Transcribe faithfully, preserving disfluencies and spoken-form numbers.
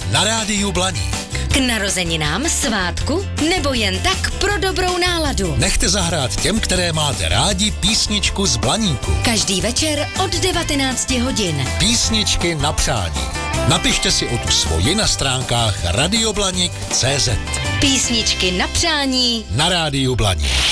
na rádiu Blaník. K narozeninám, svátku nebo jen tak pro dobrou náladu. Nechte zahrát těm, které máte rádi, písničku z Blaníku. Každý večer od devatenácti hodin. Písničky na přání. Napište si o tu svoji na stránkách radioblanik tečka cé zet. Písničky na přání Na rádiu Blaník.